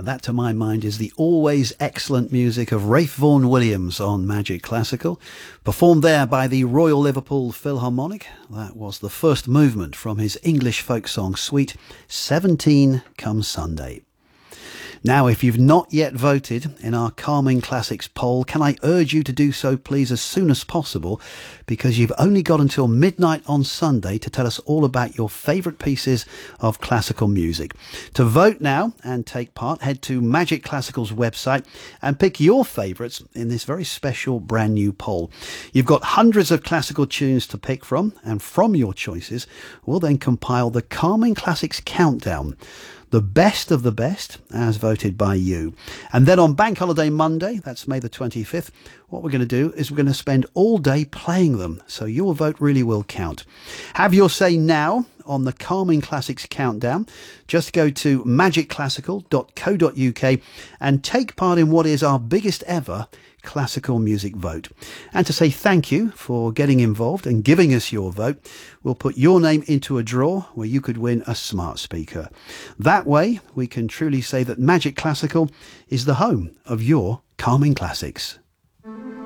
And that, to my mind, is the always excellent music of Ralph Vaughan Williams on Magic Classical, performed there by the Royal Liverpool Philharmonic. That was the first movement from his English folk song suite, 17 Come Sunday. Now, if you've not yet voted in our Calming Classics poll, can I urge you to do so, please, as soon as possible, because you've only got until midnight on Sunday to tell us all about your favourite pieces of classical music. To vote now and take part, head to Magic Classical's website and pick your favourites in this very special brand new poll. You've got hundreds of classical tunes to pick from, and from your choices, we'll then compile the Calming Classics Countdown, the best of the best, as voted by you. And then on Bank Holiday Monday, that's May the 25th, what we're going to do is we're going to spend all day playing them, so your vote really will count. Have your say now on the Calming Classics Countdown. Just go to magicclassical.co.uk and take part in what is our biggest ever classical music vote. And to say thank you for getting involved and giving us your vote, we'll put your name into a draw where you could win a smart speaker. That way, we can truly say that Magic Classical is the home of your Calming Classics.